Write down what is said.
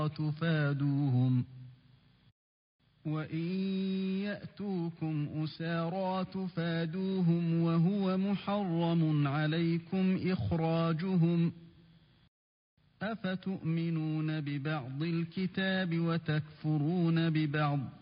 تفادوهم وإن يأتوكم أسارى تفادوهم وهو محرم عليكم إخراجهم أفتؤمنون ببعض الكتاب وتكفرون ببعض